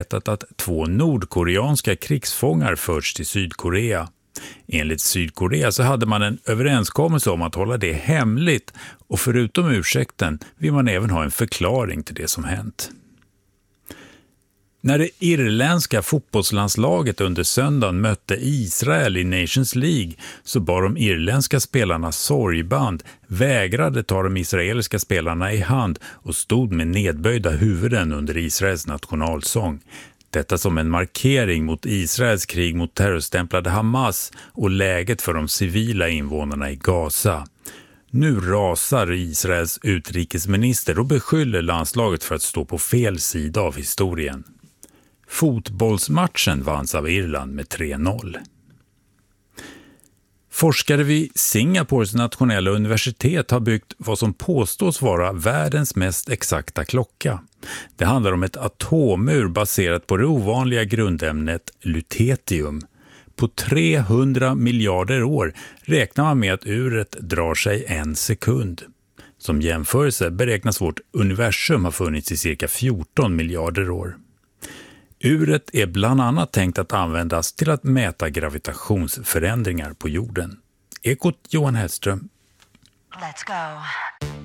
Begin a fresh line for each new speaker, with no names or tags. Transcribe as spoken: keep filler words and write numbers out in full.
att två nordkoreanska krigsfångar förts till Sydkorea. Enligt Sydkorea så hade man en överenskommelse om att hålla det hemligt, och förutom ursäkten vill man även ha en förklaring till det som hänt. När det irländska fotbollslandslaget under söndagen mötte Israel i Nations League så bar de irländska spelarna sorgband, vägrade ta de israeliska spelarna i hand och stod med nedböjda huvuden under Israels nationalsång. Detta som en markering mot Israels krig mot terrorstämplade Hamas och läget för de civila invånarna i Gaza. Nu rasar Israels utrikesminister och beskyller landslaget för att stå på fel sida av historien. Fotbollsmatchen vanns av Irland med tre noll. Forskare vid Singapores nationella universitet har byggt vad som påstås vara världens mest exakta klocka. Det handlar om ett atomur baserat på det ovanliga grundämnet lutetium. På trehundra miljarder år räknar man med att uret drar sig en sekund. Som jämförelse beräknas vårt universum ha funnits i cirka fjorton miljarder år. Uret är bland annat tänkt att användas till att mäta gravitationsförändringar på jorden. Ekot Johan Hellström.
Let's go.